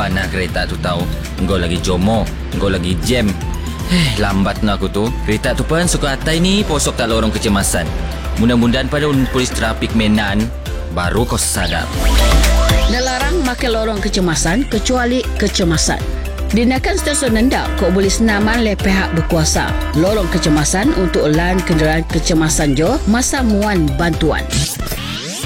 ban lah kereta tu tahu. Engkau lagi jomo, engkau lagi jam. Lambat nak aku tu. Kereta tu pun suka atai ni posok tak lorong kecemasan. Mudah-mudahan pada polis trafik Menan baru kau sadar. Dilarang makan lorong kecemasan kecuali kecemasan. Tindakan stesen rendah kau boleh senaman oleh pihak berkuasa. Lorong kecemasan untuk lan kenderaan kecemasan jo masa muan bantuan.